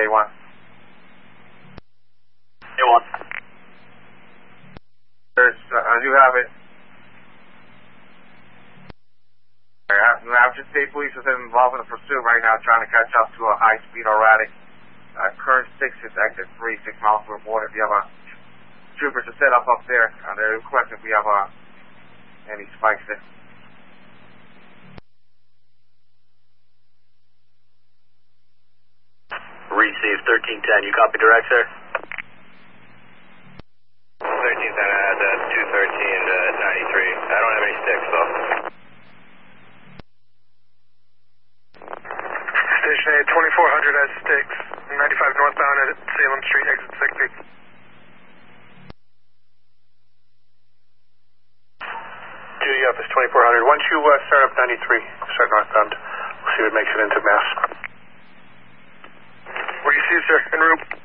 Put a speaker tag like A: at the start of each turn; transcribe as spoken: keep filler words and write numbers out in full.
A: A one.
B: A one.
A: There's, uh, you have it. New Hampshire State Police is involved in a pursuit right now, trying to catch up to a high-speed erratic. Uh, current six is exit three, six miles per border. If you have a trooper to set up up there, uh, they're requesting if we have uh, any spikes there.
B: Receive thirteen ten. You copy direct, sir?
C: thirteen ten at uh, two thirteen to ninety-three. I don't have any sticks, though.
D: Station A, twenty-four hundred as sticks, ninety-five northbound at Salem Street, exit sixty.
E: Duty office twenty-four hundred. Once you uh, start up ninety-three, start northbound, we'll see what makes it into Mass.
D: Where you see, sir, en route.